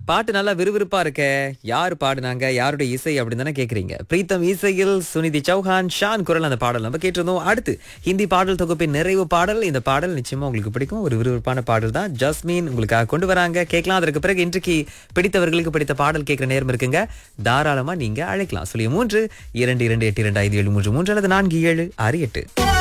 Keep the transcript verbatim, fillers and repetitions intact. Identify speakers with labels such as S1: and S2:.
S1: பாட்டு நல்லா விறுவிறுப்பா இருக்க. யாரு பாடுனாங்க, யாருடைய இசை அப்படின்னு தானே கேக்குறீங்க. பிரீத்தம் இசையில் சுனிதி சௌஹான், ஷான் குரல் அந்த பாடல் நம்ம கேட்டிருந்தோம். அடுத்து ஹிந்தி பாடல் தொகுப்பின் நிறைவு பாடல். இந்த பாடல் நிச்சயமா உங்களுக்கு பிடிக்கும். ஒரு விறுவிறுப்பான பாடல் தான். ஜஸ்மின் உங்களுக்காக கொண்டு வராங்க. கேட்கலாம். அதற்கு பிறகு இன்றைக்கு பிடித்தவர்களுக்கு பிடித்த பாடல் கேட்கிற நேரம் இருக்குங்க. தாராளமா நீங்க அழைக்கலாம். சொல்லி மூன்று இரண்டு இரண்டு எட்டு இரண்டு ஐந்து ஏழு மூன்று மூன்று அல்லது நான்கு ஏழு ஆறு எட்டு.